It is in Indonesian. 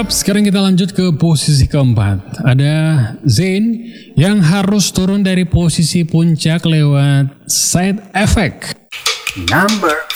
Yap, sekarang kita lanjut ke posisi keempat. Ada Zayn yang harus turun dari posisi puncak lewat side effect. Number